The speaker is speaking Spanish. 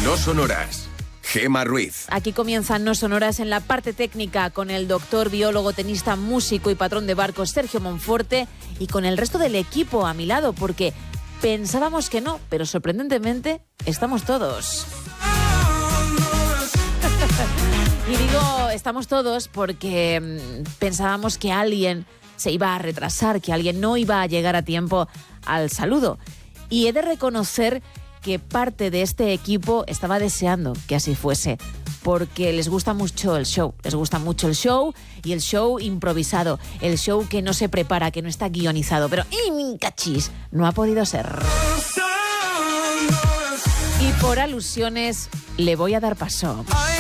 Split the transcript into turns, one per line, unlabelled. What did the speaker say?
No Sonoras. Gemma Ruiz.
Aquí comienzan No Sonoras en la parte técnica con el doctor, biólogo, tenista, músico y patrón de barcos Sergio Monforte y con el resto del equipo a mi lado porque pensábamos que no, pero sorprendentemente estamos todos. Y digo estamos todos porque pensábamos que alguien se iba a retrasar, que alguien no iba a llegar a tiempo al saludo. Y he de reconocer que parte de este equipo estaba deseando que así fuese, porque les gusta mucho el show, y el show improvisado, el show que no se prepara, que no está guionizado, pero cachis, no ha podido ser. Y por alusiones le voy a dar paso.